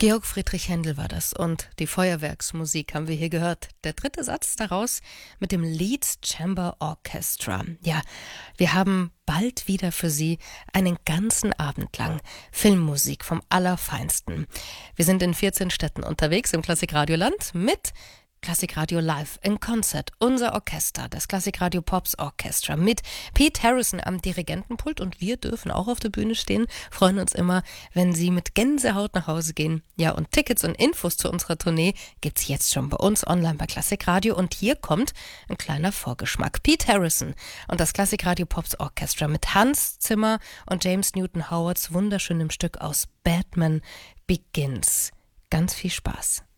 Georg Friedrich Händel war das und die Feuerwerksmusik haben wir hier gehört. Der dritte Satz daraus mit dem Leeds Chamber Orchestra. Ja, wir haben bald wieder für Sie einen ganzen Abend lang Filmmusik vom Allerfeinsten. Wir sind in 14 Städten unterwegs im Klassikradioland mit Klassikradio Live in Konzert, unser Orchester, das Klassikradio Pops Orchestra mit Pete Harrison am Dirigentenpult und wir dürfen auch auf der Bühne stehen, freuen uns immer, wenn Sie mit Gänsehaut nach Hause gehen. Ja, und Tickets und Infos zu unserer Tournee gibt's jetzt schon bei uns online bei Klassikradio und hier kommt ein kleiner Vorgeschmack. Pete Harrison und das Klassikradio Pops Orchestra mit Hans Zimmer und James Newton Howards wunderschönem Stück aus Batman Begins. Ganz viel Spaß.